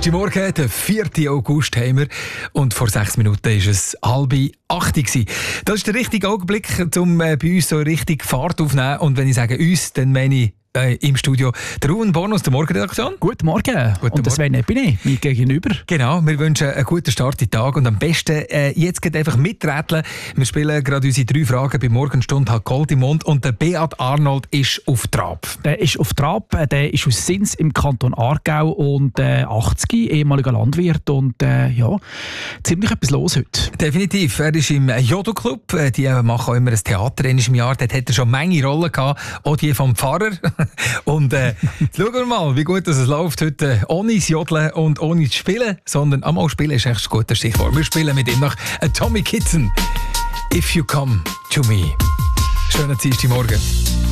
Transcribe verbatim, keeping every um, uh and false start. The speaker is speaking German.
Dienstagmorgen, der vierten August haben wir und vor sechs Minuten war es halb acht. Das ist der richtige Augenblick, um bei uns so richtig Fahrt aufzunehmen. Und wenn ich sage uns, dann meine ich äh, im Studio der Ruben Born aus der Morgenredaktion. Guten Morgen. Guten und das Sven bin ich, mir gegenüber. Genau, wir wünschen einen guten Start in den Tag und am besten äh, jetzt geht einfach miträtseln. Wir spielen gerade unsere drei Fragen bei Morgenstunde hat Gold im Mund und der Beat Arnold ist auf Trab. Der ist auf Trab, der ist aus Sins im Kanton Aargau und äh, achtzig, ehemaliger Landwirt und äh, ja, ziemlich etwas los heute. Definitiv, er ist im Jodo-Club, die machen auch immer ein Theater im Jahr, dort hat er schon eine Menge Rollen gehabt, auch die vom Pfarrer. Und äh, schauen wir mal, wie gut es läuft heute, ohne das Jodeln und ohne zu spielen, sondern einmal spielen ist echt ein gutes Stichwort. Wir spielen mit ihm nach Tommy Kitson. If you come to me. Schönen Dienstagmorgen.